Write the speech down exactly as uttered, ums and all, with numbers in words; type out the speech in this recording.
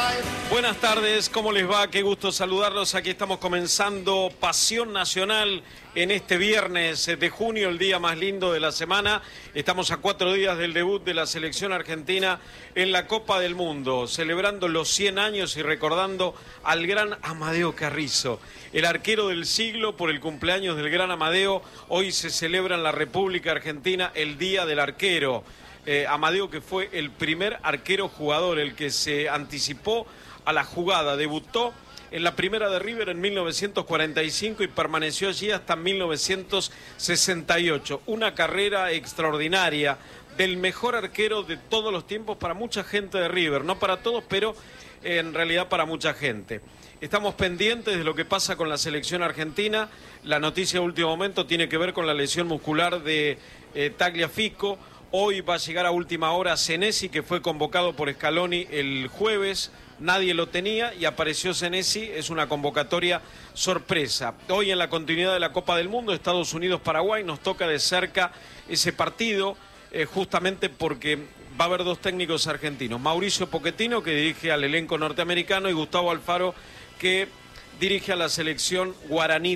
Buenas tardes, ¿cómo les va? Qué gusto saludarlos. Aquí estamos comenzando Pasión Nacional en este viernes de junio, el día más lindo de la semana. Estamos a cuatro días del debut de la selección argentina en la Copa del Mundo, celebrando los cien años y recordando al gran Amadeo Carrizo, el arquero del siglo. Por el cumpleaños del gran Amadeo, hoy se celebra en la República Argentina el Día del Arquero. Eh, Amadeo, que fue el primer arquero jugador, el que se anticipó a la jugada, debutó en la primera de River en mil novecientos cuarenta y cinco y permaneció allí hasta mil novecientos sesenta y ocho. Una carrera extraordinaria del mejor arquero de todos los tiempos para mucha gente de River, no para todos, pero en realidad para mucha gente. Estamos pendientes de lo que pasa con la selección argentina. La noticia de último momento tiene que ver con la lesión muscular de eh, Tagliafico. Hoy va a llegar a última hora Senesi, que fue convocado por Scaloni el jueves. Nadie lo tenía y apareció Senesi. Es una convocatoria sorpresa. Hoy, en la continuidad de la Copa del Mundo, Estados Unidos-Paraguay, nos toca de cerca ese partido, eh, justamente porque va a haber dos técnicos argentinos. Mauricio Pochettino, que dirige al elenco norteamericano, y Gustavo Alfaro, que dirige a la selección guaraní